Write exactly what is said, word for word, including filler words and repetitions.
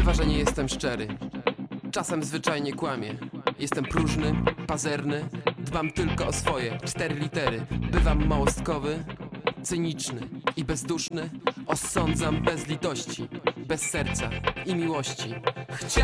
Bywa, że nie jestem szczery, czasem zwyczajnie kłamię. Jestem próżny, pazerny, dbam tylko o swoje cztery litery. Bywam małostkowy, cyniczny i bezduszny. Osądzam bez litości, bez serca i miłości. Chciałbym